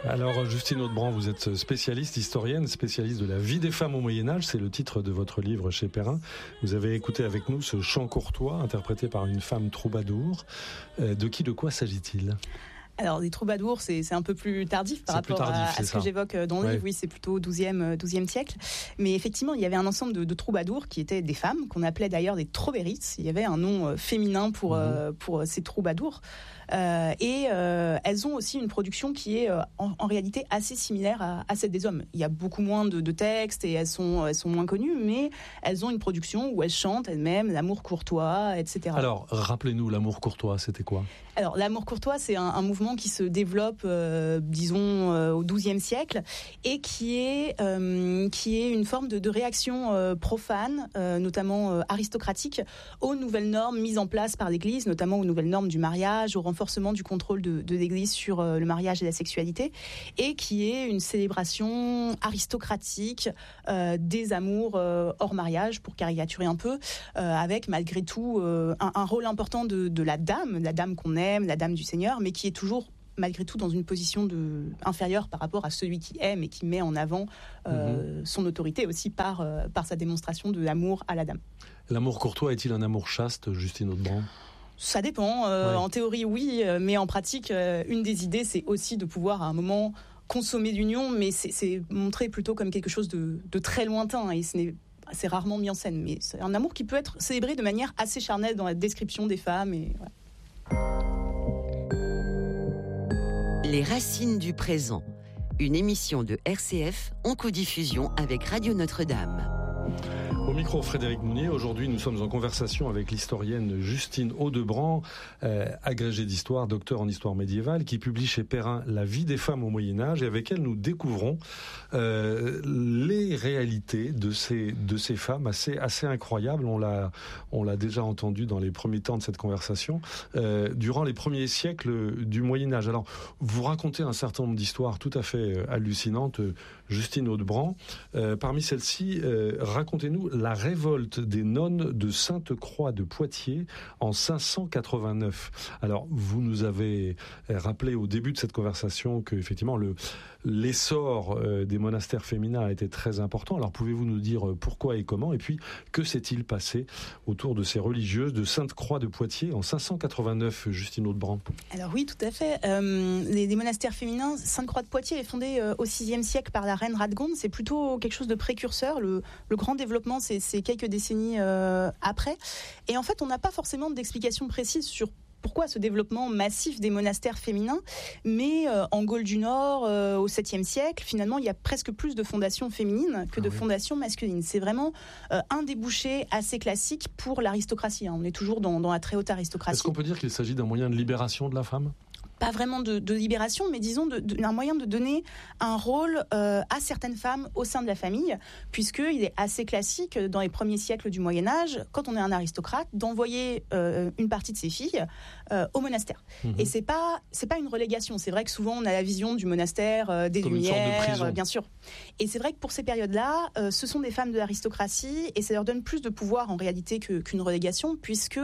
Alors Justine Audebran, vous êtes spécialiste, historienne, spécialiste de la vie des femmes au Moyen-Âge, c'est le titre de votre livre chez Perrin. Vous avez écouté avec nous ce chant courtois interprété par une femme troubadour. De quoi s'agit-il ? Alors, les troubadours, c'est un peu plus tardif par rapport à ce que j'évoque dans le livre. Oui, c'est plutôt 12e siècle. Mais effectivement, il y avait un ensemble de troubadours qui étaient des femmes, qu'on appelait d'ailleurs des trovérites. Il y avait un nom féminin pour ces troubadours. Et elles ont aussi une production qui est en réalité assez similaire à celle des hommes. Il y a beaucoup moins de textes et elles sont moins connues, mais elles ont une production où elles chantent elles-mêmes l'amour courtois, etc. Alors, rappelez-nous, l'amour courtois, c'était quoi ? Alors, l'amour courtois, c'est un mouvement qui se développe, au XIIe siècle, et qui est une forme de réaction profane, notamment aristocratique, aux nouvelles normes mises en place par l'Église, notamment aux nouvelles normes du mariage, au renforcement du contrôle de l'Église sur le mariage et la sexualité, et qui est une célébration aristocratique des amours hors mariage, pour caricaturer un peu, avec malgré tout un rôle important de la dame qu'on aime, la dame du Seigneur, mais qui est toujours malgré tout dans une position inférieure par rapport à celui qui aime et qui met en avant son autorité aussi par sa démonstration de l'amour à la dame. L'amour courtois est-il un amour chaste, Justine Audebran ? Ça dépend. En théorie, oui, mais en pratique, une des idées, c'est aussi de pouvoir à un moment consommer l'union, mais c'est montré plutôt comme quelque chose de très lointain, et c'est rarement mis en scène. Mais c'est un amour qui peut être célébré de manière assez charnelle dans la description des femmes. Et voilà. Les racines du présent, une émission de RCF en codiffusion avec Radio Notre-Dame. Au micro, Frédéric Mounier. Aujourd'hui, nous sommes en conversation avec l'historienne Justine Audebran, agrégée d'histoire, docteur en histoire médiévale, qui publie chez Perrin La vie des femmes au Moyen-Âge, et avec elle, nous découvrons les réalités de ces femmes assez incroyables. On l'a déjà entendu dans les premiers temps de cette conversation, durant les premiers siècles du Moyen-Âge. Alors, vous racontez un certain nombre d'histoires tout à fait hallucinantes, Justine Audebran. Parmi celles-ci, racontez-nous la révolte des nonnes de Sainte-Croix de Poitiers en 589. Alors, vous nous avez rappelé au début de cette conversation que, effectivement, l'essor des monastères féminins a été très important. Alors, pouvez-vous nous dire pourquoi et comment ? Et puis, que s'est-il passé autour de ces religieuses de Sainte-Croix de Poitiers en 589, Justine Audebran ? Alors oui, tout à fait. Les monastères féminins, Sainte-Croix de Poitiers est fondée au VIe siècle par la reine Radgonde. C'est plutôt quelque chose de précurseur. Le grand développement, c'est quelques décennies après. Et en fait, on n'a pas forcément d'explication précise sur pourquoi ce développement massif des monastères féminins, mais en Gaule du Nord, au 7e siècle, finalement, il y a presque plus de fondations féminines que de fondations masculines. C'est vraiment un débouché assez classique pour l'aristocratie. On est toujours dans la très haute aristocratie. Est-ce qu'on peut dire qu'il s'agit d'un moyen de libération de la femme ? Pas vraiment de libération, mais disons un moyen de donner un rôle à certaines femmes au sein de la famille, puisqu'il est assez classique dans les premiers siècles du Moyen-Âge, quand on est un aristocrate, d'envoyer une partie de ses filles au monastère. Et c'est pas une relégation. C'est vrai que souvent on a la vision du monastère, des comme Lumières, bien sûr. Et c'est vrai que pour ces périodes-là, ce sont des femmes de l'aristocratie, et ça leur donne plus de pouvoir en réalité qu'une relégation, puisque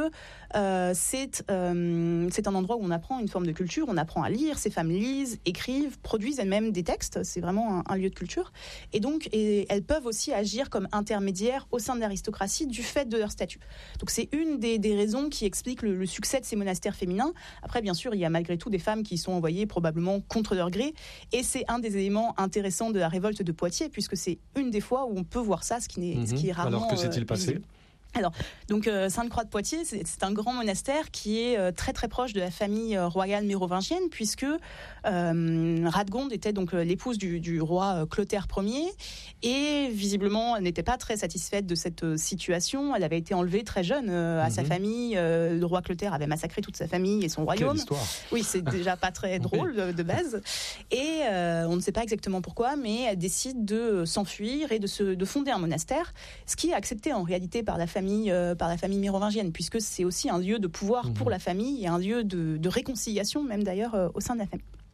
c'est un endroit où on apprend une forme de culture. On apprend à lire, ces femmes lisent, écrivent, produisent elles-mêmes des textes, c'est vraiment un lieu de culture. Et donc, elles peuvent aussi agir comme intermédiaires au sein de l'aristocratie du fait de leur statut. Donc c'est une des raisons qui explique le succès de ces monastères féminins. Après, bien sûr, il y a malgré tout des femmes qui sont envoyées probablement contre leur gré, et c'est un des éléments intéressants de la révolte de Poitiers, puisque c'est une des fois où on peut voir ça, ce qui est rarement... Alors, que s'est-il passé ? visible. Alors, donc Sainte-Croix de Poitiers, c'est un grand monastère qui est très très proche de la famille royale mérovingienne, puisque Radgonde était donc l'épouse du roi Clotaire Ier, et visiblement elle n'était pas très satisfaite de cette situation. Elle avait été enlevée très jeune à sa famille. Le roi Clotaire avait massacré toute sa famille et son royaume. Quelle histoire. Oui, c'est déjà pas très drôle de base. Et on ne sait pas exactement pourquoi, mais elle décide de s'enfuir et de fonder un monastère, ce qui est accepté en réalité par la famille mérovingienne, puisque c'est aussi un lieu de pouvoir pour la famille et un lieu de réconciliation même d'ailleurs au sein de la famille.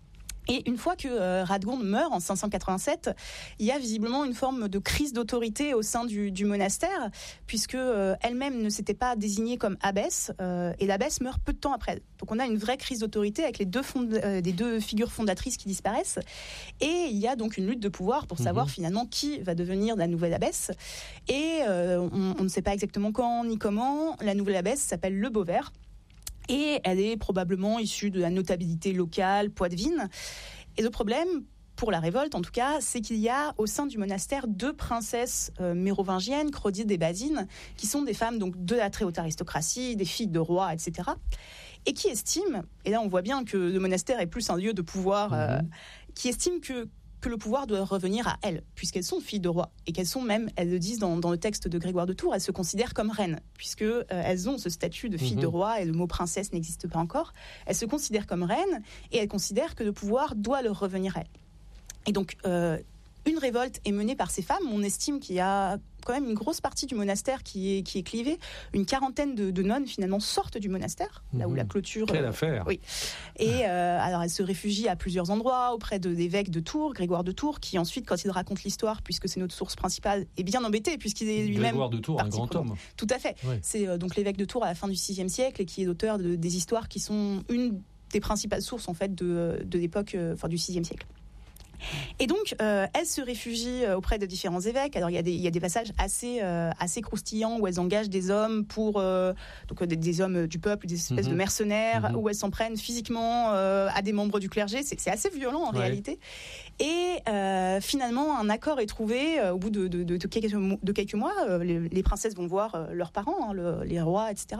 Et une fois que Radgonde meurt en 587, il y a visiblement une forme de crise d'autorité au sein du monastère, puisque elle-même ne s'était pas désignée comme abbesse, et l'abbesse meurt peu de temps après. Donc on a une vraie crise d'autorité avec les deux figures fondatrices qui disparaissent, et il y a donc une lutte de pouvoir pour savoir finalement qui va devenir la nouvelle abbesse. Et on ne sait pas exactement quand ni comment. La nouvelle abbesse s'appelle Le Beauvert. Et elle est probablement issue de la notabilité locale poitevine. Et le problème, pour la révolte en tout cas, c'est qu'il y a au sein du monastère 2 princesses mérovingiennes, Crodide et Basine, qui sont des femmes donc de la très haute aristocratie, des filles de rois, etc. Et qui estiment, et là on voit bien que le monastère est plus un lieu de pouvoir, qui estiment que le pouvoir doit revenir à elles, puisqu'elles sont filles de roi, et qu'elles sont même, elles le disent dans le texte de Grégoire de Tours, elles se considèrent comme reines, puisque elles ont ce statut de filles de roi, et le mot princesse n'existe pas encore. Elles se considèrent comme reines, et elles considèrent que le pouvoir doit leur revenir à elles. Et donc, une révolte est menée par ces femmes. On estime qu'il y a quand même une grosse partie du monastère qui est clivée. Une quarantaine de nonnes, finalement, sortent du monastère, là où la clôture... Quelle affaire! Oui. Et alors, elles se réfugient à plusieurs endroits, auprès de l'évêque de Tours, Grégoire de Tours, qui ensuite, quand il raconte l'histoire, puisque c'est notre source principale, est bien embêté, puisqu'il est lui-même... Grégoire de Tours, un grand homme. Tout à fait. Oui. C'est donc l'évêque de Tours à la fin du VIe siècle, et qui est l'auteur des histoires qui sont une des principales sources, en fait, de l'époque, du VIe siècle. Et donc, elles se réfugient auprès de différents évêques. Alors, il y a des passages assez croustillants où elles engagent des hommes donc des hommes du peuple, des espèces de mercenaires, où elles s'en prennent physiquement à des membres du clergé. C'est assez violent en réalité. Et finalement, un accord est trouvé au bout de quelques mois. Les princesses vont voir leurs parents, les rois, etc.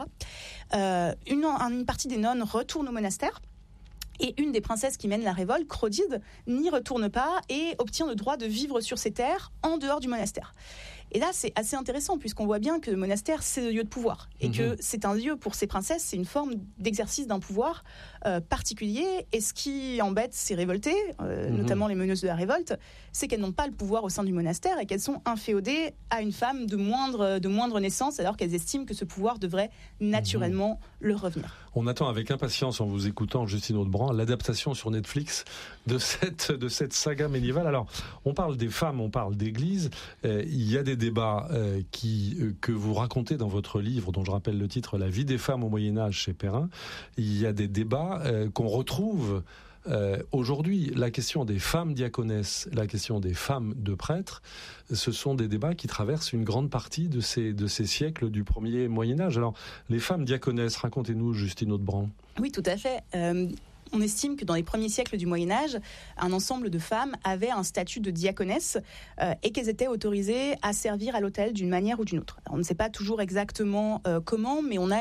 Une partie des nonnes retourne au monastère. Et une des princesses qui mène la révolte, Crodide, n'y retourne pas et obtient le droit de vivre sur ses terres en dehors du monastère. Et là, c'est assez intéressant puisqu'on voit bien que le monastère, c'est le lieu de pouvoir. Et que c'est un lieu pour ces princesses, c'est une forme d'exercice d'un pouvoir particulier. Et ce qui embête ces révoltées, notamment les meneuses de la révolte, c'est qu'elles n'ont pas le pouvoir au sein du monastère et qu'elles sont inféodées à une femme de moindre naissance, alors qu'elles estiment que ce pouvoir devrait naturellement leur revenir. On attend avec impatience, en vous écoutant, Justine Haudebrand, l'adaptation sur Netflix de cette saga médiévale. Alors, on parle des femmes, on parle d'église. Il y a des débats que vous racontez dans votre livre, dont je rappelle le titre, La vie des femmes au Moyen-Âge chez Perrin. Il y a des débats qu'on retrouve aujourd'hui. La question des femmes diaconesses, la question des femmes de prêtres, ce sont des débats qui traversent une grande partie de ces siècles du premier Moyen-Âge. Alors, les femmes diaconesses, racontez-nous, Justine Haudebrand. Oui, tout à fait. On estime que dans les premiers siècles du Moyen-Âge, un ensemble de femmes avaient un statut de diaconesse et qu'elles étaient autorisées à servir à l'autel d'une manière ou d'une autre. Alors, on ne sait pas toujours exactement comment, mais on a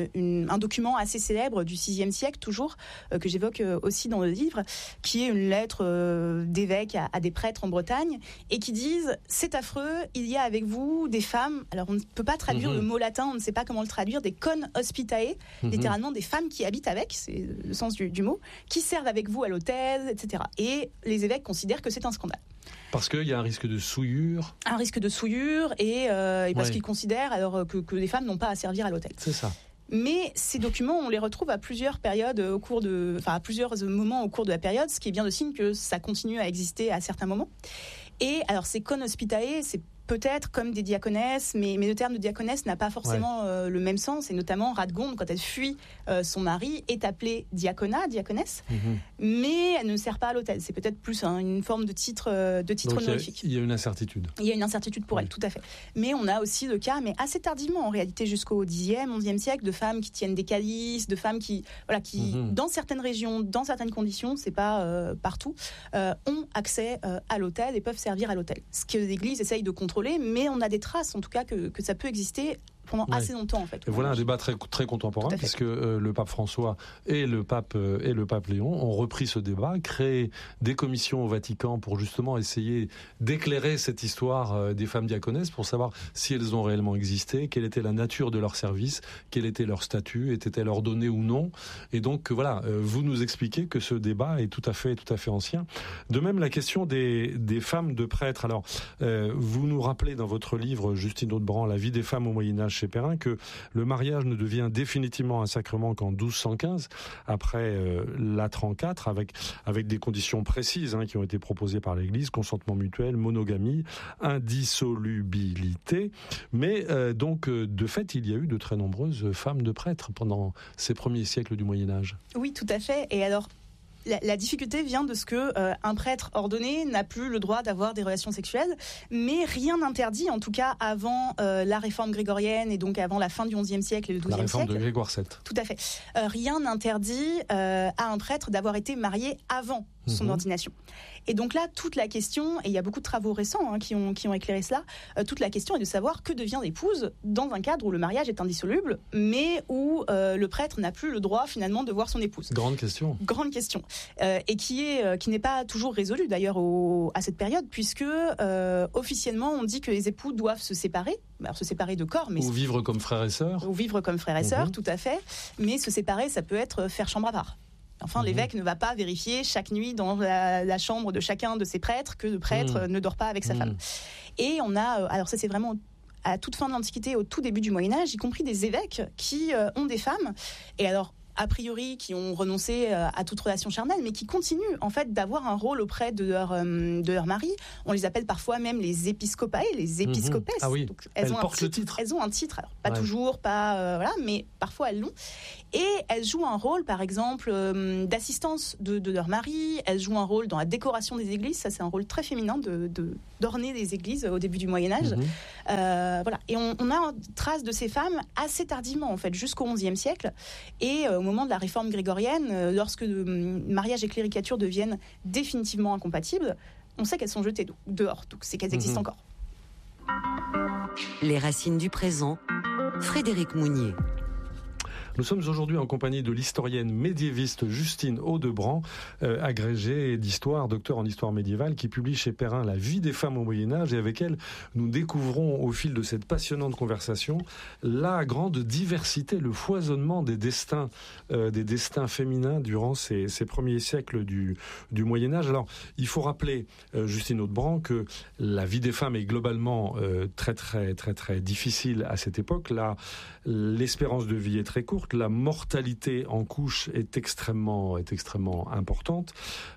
un document assez célèbre du VIe siècle, toujours, que j'évoque aussi dans le livre, qui est une lettre d'évêque à des prêtres en Bretagne, et qui disent « C'est affreux, il y a avec vous des femmes », alors on ne peut pas traduire le mot latin, on ne sait pas comment le traduire, des con hospitae, littéralement des femmes qui habitent avec, c'est le sens du mot, qui servent avec vous à l'hôtel, etc. Et les évêques considèrent que c'est un scandale. Parce qu'il y a un risque de souillure. Un risque de souillure et parce qu'ils considèrent alors que les femmes n'ont pas à servir à l'hôtel. C'est ça. Mais ces documents, on les retrouve à plusieurs périodes à plusieurs moments au cours de la période, ce qui est bien de signe que ça continue à exister à certains moments. Et alors ces con hospitae, c'est peut-être comme des diaconesses, mais le terme de diaconesse n'a pas forcément le même sens, et notamment Radgonde, quand elle fuit son mari, est appelée diaconesse, mais elle ne sert pas à l'autel. C'est peut-être plus une forme de titre honorifique. Il y a une incertitude. Il y a une incertitude pour elle, tout à fait. Mais on a aussi le cas, mais assez tardivement en réalité, jusqu'au Xe, XIe siècle, de femmes qui tiennent des calices, de femmes qui dans certaines régions, dans certaines conditions, c'est pas partout, ont accès à l'autel et peuvent servir à l'autel. Ce que l'Église essaye de contrôler, mais on a des traces en tout cas que ça peut exister pendant assez longtemps en fait. Et voilà un débat très, très contemporain, puisque le pape François et le pape Léon ont repris ce débat, créé des commissions au Vatican pour justement essayer d'éclairer cette histoire des femmes diaconesses, pour savoir si elles ont réellement existé, quelle était la nature de leur service, quel était leur statut, était-elle ordonnée ou non. Et donc voilà, vous nous expliquez que ce débat est tout à fait ancien. De même, la question des femmes de prêtres. Alors, vous nous rappelez dans votre livre, Justine Haudebrand, La vie des femmes au Moyen-Âge chez Perrin que le mariage ne devient définitivement un sacrement qu'en 1215, après Latran IV, avec des conditions précises qui ont été proposées par l'Église: consentement mutuel, monogamie, indissolubilité. Mais donc, de fait, il y a eu de très nombreuses femmes de prêtres pendant ces premiers siècles du Moyen-Âge. Oui, tout à fait. Et alors, la difficulté vient de ce que un prêtre ordonné n'a plus le droit d'avoir des relations sexuelles, mais rien n'interdit, en tout cas avant la réforme grégorienne et donc avant la fin du XIe siècle et le XIIe siècle. La réforme de Grégoire VII. Tout à fait. Rien n'interdit à un prêtre d'avoir été marié avant son ordination. Et donc là, toute la question, et il y a beaucoup de travaux récents qui ont éclairé cela, toute la question est de savoir que devient l'épouse dans un cadre où le mariage est indissoluble, mais où le prêtre n'a plus le droit finalement de voir son épouse. Grande question. Et qui n'est pas toujours résolue d'ailleurs à cette période, puisque officiellement on dit que les époux doivent se séparer, alors se séparer de corps, mais ou vivre comme frères et sœurs. Tout à fait. Mais se séparer, ça peut être faire chambre à part. Enfin, l'évêque ne va pas vérifier chaque nuit dans la chambre de chacun de ses prêtres que le prêtre ne dort pas avec sa femme. Et on a, alors ça c'est vraiment à la toute fin de l'Antiquité, au tout début du Moyen-Âge, y compris des évêques qui ont des femmes. Et alors, a priori, qui ont renoncé à toute relation charnelle, mais qui continuent en fait d'avoir un rôle auprès de leur mari. On les appelle parfois même les épiscopae, les épiscopesses. Ah oui. Donc, elles portent le titre. Elles ont un titre, alors pas toujours, voilà, mais parfois elles l'ont. Et elles jouent un rôle, par exemple, d'assistance de leur mari. Elles jouent un rôle dans la décoration des églises. Ça, c'est un rôle très féminin d'orner des églises au début du Moyen-Âge. Voilà. Et on a trace de ces femmes assez tardivement, en fait, jusqu'au XIe siècle. Et au moment de la réforme grégorienne, lorsque mariage et cléricature deviennent définitivement incompatibles, on sait qu'elles sont jetées dehors. Donc c'est qu'elles existent encore. Les racines du présent, Frédéric Mounier. Nous sommes aujourd'hui en compagnie de l'historienne médiéviste Justine Audebrandt, agrégée d'histoire, docteur en histoire médiévale, qui publie chez Perrin La vie des femmes au Moyen-Âge. Et avec elle, nous découvrons au fil de cette passionnante conversation la grande diversité, le foisonnement des destins féminins durant ces premiers siècles du Moyen-Âge. Alors, il faut rappeler, Justine Audebrandt, que la vie des femmes est globalement très, très, très, très difficile à cette époque. Là, l'espérance de vie est très courte. La mortalité en couche est extrêmement importante.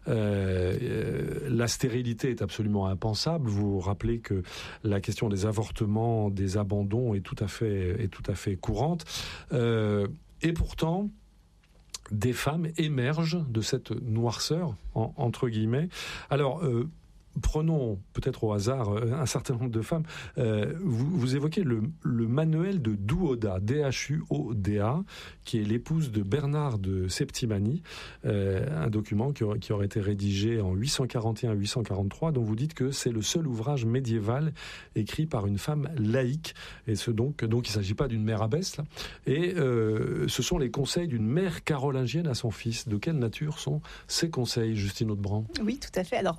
La stérilité est absolument impensable. Vous rappelez que la question des avortements, des abandons est tout à fait courante. Et pourtant, des femmes émergent de cette noirceur, entre guillemets. Alors, prenons peut-être au hasard un certain nombre de femmes. Vous évoquez le manuel de Douoda, D-H-U-O-D-A, qui est l'épouse de Bernard de Septimanie, un document qui aurait été rédigé en 841-843, dont vous dites que c'est le seul ouvrage médiéval écrit par une femme laïque. Et donc il ne s'agit pas d'une mère abbesse, là. Et ce sont les conseils d'une mère carolingienne à son fils. De quelle nature sont ces conseils, Justine Audebrandt ? Oui, tout à fait. Alors,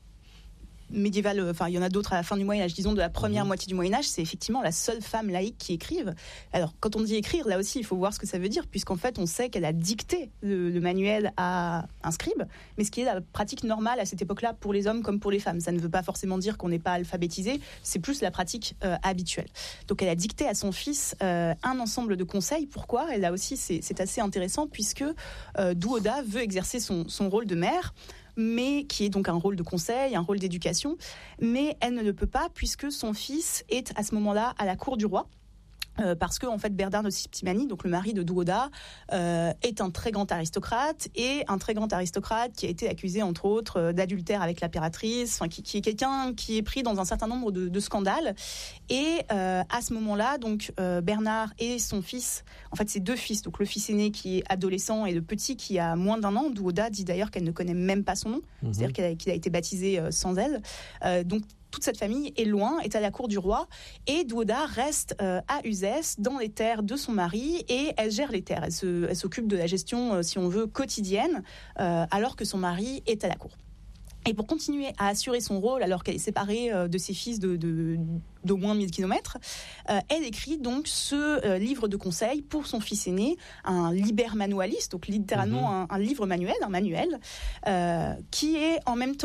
médiévale, enfin il y en a d'autres à la fin du Moyen-Âge, disons de la première moitié du Moyen-Âge, c'est effectivement la seule femme laïque qui écrive. Alors quand on dit écrire, là aussi il faut voir ce que ça veut dire, puisqu'en fait on sait qu'elle a dicté le manuel à un scribe, mais ce qui est la pratique normale à cette époque-là pour les hommes comme pour les femmes. Ça ne veut pas forcément dire qu'on n'est pas alphabétisé, c'est plus la pratique habituelle. Donc elle a dicté à son fils un ensemble de conseils. Pourquoi ? Et là aussi c'est assez intéressant, puisque Douoda veut exercer son rôle de mère, mais qui est donc un rôle de conseil, un rôle d'éducation, mais elle ne le peut pas puisque son fils est à ce moment-là à la cour du roi. Parce que en fait Bernard de Septimanie, donc le mari de Douoda, est un très grand aristocrate, et un très grand aristocrate qui a été accusé entre autres d'adultère avec l'impératrice, enfin qui est quelqu'un qui est pris dans un certain nombre de scandales. Et à ce moment-là, donc Bernard et son fils, en fait c'est deux fils, donc le fils aîné qui est adolescent et le petit qui a moins d'1 an. Douoda dit d'ailleurs qu'elle ne connaît même pas son nom, c'est-à-dire qu'il a été baptisé sans elle. Donc toute cette famille est loin, est à la cour du roi, et Douoda reste à Uzès, dans les terres de son mari, et elle gère les terres. Elle s'occupe de la gestion, si on veut, quotidienne, alors que son mari est à la cour. Et pour continuer à assurer son rôle, alors qu'elle est séparée de ses fils d'au moins 1000 kilomètres, elle écrit donc ce livre de conseils pour son fils aîné, un liber manualis, donc littéralement un livre manuel, un manuel, qui est en même temps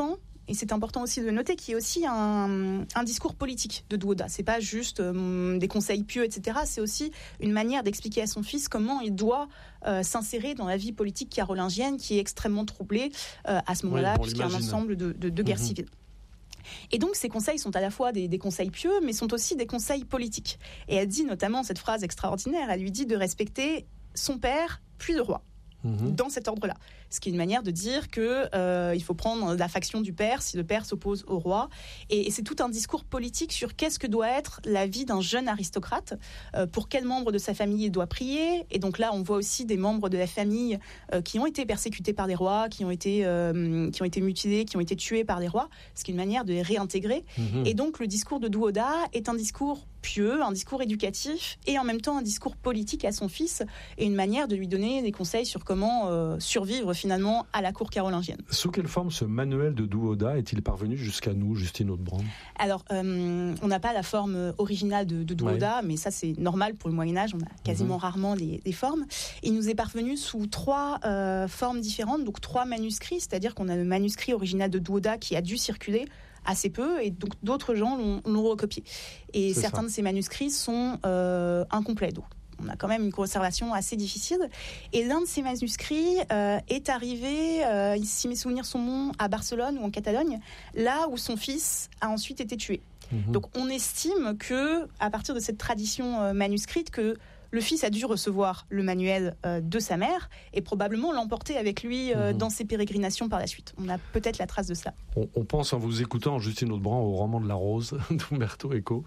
et c'est important aussi de noter qu'il y a aussi un discours politique de Douoda. C'est pas juste des conseils pieux, etc. C'est aussi une manière d'expliquer à son fils comment il doit s'insérer dans la vie politique carolingienne qui est extrêmement troublée à ce moment-là, puisqu'il y a un ensemble de guerres civiles. Et donc ces conseils sont à la fois des conseils pieux, mais sont aussi des conseils politiques. Et elle dit notamment cette phrase extraordinaire, elle lui dit de respecter son père, puis le roi. Dans cet ordre-là. Ce qui est une manière de dire qu'il faut prendre la faction du père si le père s'oppose au roi. Et c'est tout un discours politique sur qu'est-ce que doit être la vie d'un jeune aristocrate, pour quel membre de sa famille il doit prier. Et donc là, on voit aussi des membres de la famille qui ont été persécutés par des rois, qui ont été mutilés, qui ont été tués par des rois, ce qui est une manière de les réintégrer. Et donc le discours de Douoda est un discours pieux, un discours éducatif et en même temps un discours politique à son fils et une manière de lui donner des conseils sur comment survivre finalement à la cour carolingienne. Sous quelle forme ce manuel de Douoda est-il parvenu jusqu'à nous, Justine Haudebrand ? Alors, on n'a pas la forme originale de Douoda, mais ça c'est normal pour le Moyen-Âge, on a quasiment rarement des formes. Il nous est parvenu sous 3 formes différentes, donc 3 manuscrits, c'est-à-dire qu'on a le manuscrit original de Douoda qui a dû circuler assez peu, et donc d'autres gens l'ont recopié. Et certains de ces manuscrits sont incomplets, donc on a quand même une conservation assez difficile. Et l'un de ces manuscrits est arrivé, si mes souvenirs sont bons, à Barcelone ou en Catalogne, là où son fils a ensuite été tué. Donc on estime que, à partir de cette tradition manuscrite, que le fils a dû recevoir le manuel de sa mère et probablement l'emporter avec lui dans ses pérégrinations par la suite. On a peut-être la trace de ça. On pense, en vous écoutant, Justine Haudebrand, au roman de la Rose d'Umberto Eco.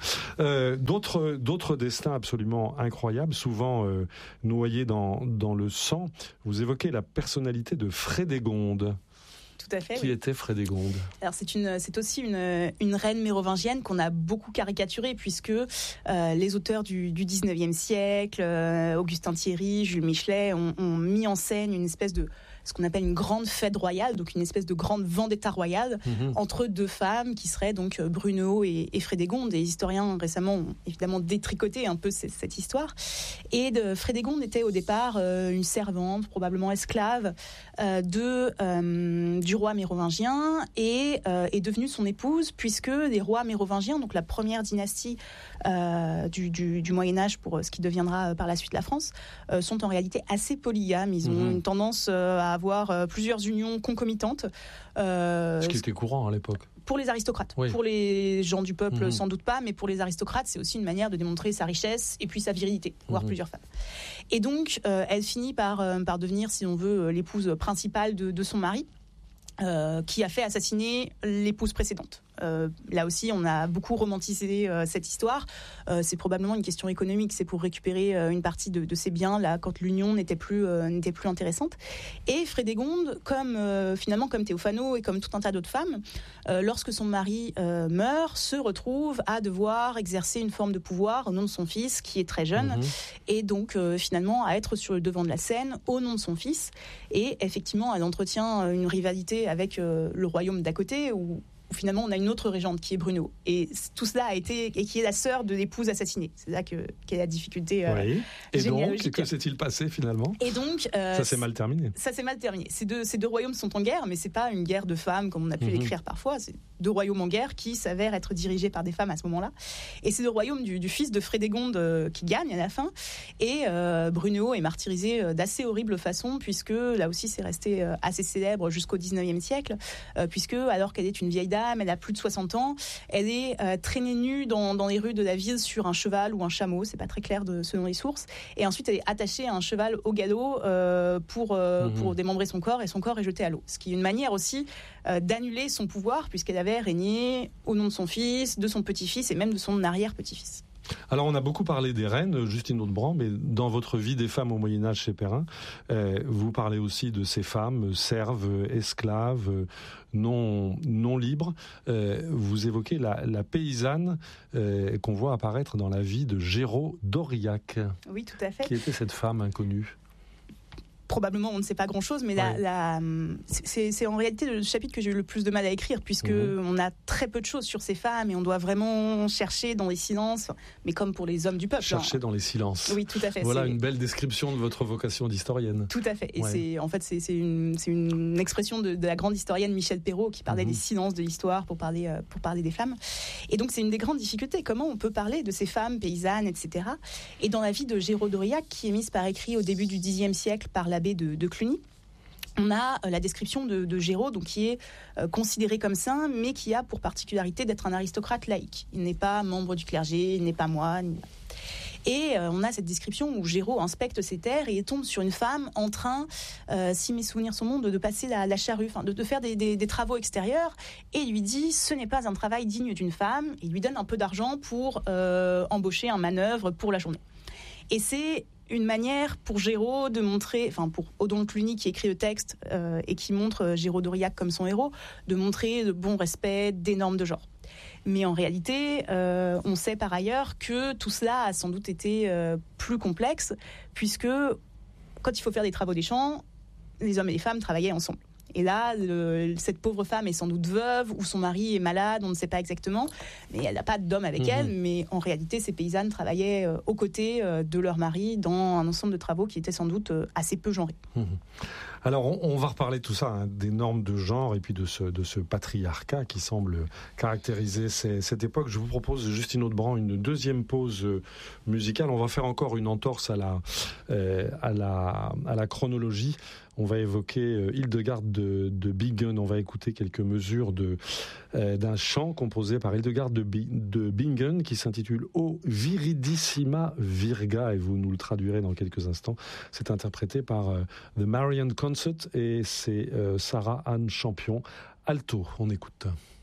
D'autres destins absolument incroyables, souvent noyés dans le sang. Vous évoquez la personnalité de Frédégonde. Tout à fait. Qui était Frédégonde ? Alors c'est aussi une reine mérovingienne qu'on a beaucoup caricaturée, puisque les auteurs du 19e siècle, Augustin Thierry, Jules Michelet, ont mis en scène une espèce de ce qu'on appelle une grande fête royale, donc une espèce de grande vendetta royale entre 2 femmes qui seraient donc Brunehaut et Frédégonde. Et les historiens récemment ont évidemment détricoté un peu cette histoire. Et Frédégonde était au départ une servante, probablement esclave, du roi mérovingien et est devenue son épouse, puisque les rois mérovingiens, donc la première dynastie du Moyen-Âge pour ce qui deviendra par la suite la France, sont en réalité assez polygames. Ils ont une tendance à avoir plusieurs unions concomitantes. Ce qui était courant à l'époque. Pour les aristocrates. Oui. Pour les gens du peuple, sans doute pas, mais pour les aristocrates, c'est aussi une manière de démontrer sa richesse et puis sa virilité, voir plusieurs femmes. Et donc, elle finit par devenir, si on veut, l'épouse principale de son mari, qui a fait assassiner l'épouse précédente. Là aussi, on a beaucoup romantisé cette histoire. C'est probablement une question économique. C'est pour récupérer une partie de ses biens là quand l'union n'était plus intéressante. Et Frédégonde, finalement comme Théophano et comme tout un tas d'autres femmes, lorsque son mari meurt, se retrouve à devoir exercer une forme de pouvoir au nom de son fils qui est très jeune, et donc finalement à être sur le devant de la scène au nom de son fils. Et effectivement, elle entretient une rivalité avec le royaume d'à côté où finalement on a une autre régente qui est Brunehaut, et tout cela et qui est la sœur de l'épouse assassinée. C'est là qu'est la difficulté et généalogique. Donc que s'est-il passé finalement ? Et donc ça s'est mal terminé. Ça s'est mal terminé. Ces deux royaumes sont en guerre, mais c'est pas une guerre de femmes comme on a pu l'écrire parfois. C'est 2 royaumes en guerre qui s'avèrent être dirigés par des femmes à ce moment-là. Et c'est le royaume du fils de Frédégonde qui gagne à la fin. Et Brunehaut est martyrisé d'assez horrible façon, puisque là aussi c'est resté assez célèbre jusqu'au 19e siècle, puisque alors qu'elle est une vieille dame, elle a plus de 60 ans, elle est traînée nue dans les rues de la ville sur un cheval ou un chameau, c'est pas très clair selon les sources, et ensuite elle est attachée à un cheval au galop pour démembrer son corps, et son corps est jeté à l'eau. Ce qui est une manière aussi d'annuler son pouvoir, puisqu'elle avait régné au nom de son fils, de son petit-fils et même de son arrière-petit-fils. Alors on a beaucoup parlé des reines, Justine Haudebrand, mais dans votre vie des femmes au Moyen-Âge chez Perrin, vous parlez aussi de ces femmes serves, esclaves, non libres. Vous évoquez la paysanne qu'on voit apparaître dans la vie de Géraud d'Aurillac. Oui, tout à fait. Qui était cette femme inconnue ? probablement on ne sait pas grand-chose, mais c'est en réalité le chapitre que j'ai eu le plus de mal à écrire, puisque on a très peu de choses sur ces femmes et on doit vraiment chercher dans les silences, mais comme pour les hommes du peuple. Chercher dans les silences. Oui, tout à fait. Voilà une belle description de votre vocation d'historienne. Tout à fait. Et c'est une expression de la grande historienne Michel Perrault qui parlait des silences de l'histoire pour parler des femmes. Et donc c'est une des grandes difficultés. Comment on peut parler de ces femmes paysannes, etc. Et dans la vie de Géraud d'Aurillac, qui est mise par écrit au début du Xe siècle par l'abbé de Cluny, on a la description de Géraud, donc qui est considéré comme saint, mais qui a pour particularité d'être un aristocrate laïque. Il n'est pas membre du clergé, il n'est pas moine. Et on a cette description où Géraud inspecte ses terres et tombe sur une femme en train, si mes souvenirs sont bons, de passer la charrue, de faire des travaux extérieurs. Et il lui dit, ce n'est pas un travail digne d'une femme. Il lui donne un peu d'argent pour embaucher un manœuvre pour la journée. Et c'est une manière pour Géraud de montrer, pour Odon Cluny qui écrit le texte et qui montre Géraud d'Aurillac comme son héros, de montrer le bon respect des normes de genre. Mais en réalité, on sait par ailleurs que tout cela a sans doute été plus complexe, puisque quand il faut faire des travaux des champs, les hommes et les femmes travaillaient ensemble. Et là, cette pauvre femme est sans doute veuve ou son mari est malade, on ne sait pas exactement, mais elle n'a pas d'homme avec elle. Mais en réalité, ces paysannes travaillaient aux côtés de leur mari dans un ensemble de travaux qui étaient sans doute assez peu genrés. Alors, on va reparler de tout ça, des normes de genre et puis de ce patriarcat qui semble caractériser cette époque. Je vous propose, Justine Haudebrand, une deuxième pause musicale. On va faire encore une entorse à la chronologie. On va évoquer Hildegarde de Bingen. On va écouter quelques mesures d'un chant composé par Hildegarde de Bingen qui s'intitule O Viridissima Virga, et vous nous le traduirez dans quelques instants. C'est interprété par The Marian Concert et c'est Sarah Anne Champion. Alto, on écoute.